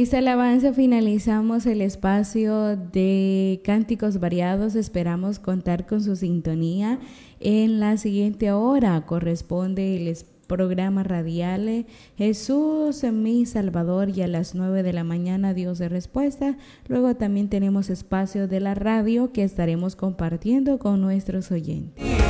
esta alabanza finalizamos el espacio de Cánticos Variados. Esperamos contar con su sintonía. En la siguiente hora corresponde el programa radial Jesús, mi Salvador, y a las 9 de la mañana Dios de Respuesta. Luego también tenemos espacio de la radio que estaremos compartiendo con nuestros oyentes.